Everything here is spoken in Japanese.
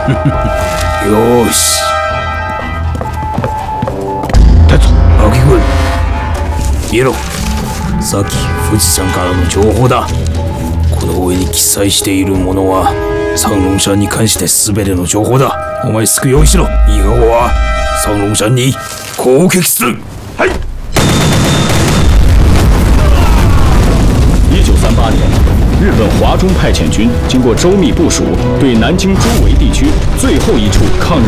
よし。秋君、見ろ。さっき富士山からの情報だ。この上に記載しているものは三龍山に関して全ての情報だ。お前すぐ用意しろ。以後は三龍山に攻撃する。はい。 1938年，日本华中派遣军经过周密部署，对南京周围地区最后一处抗日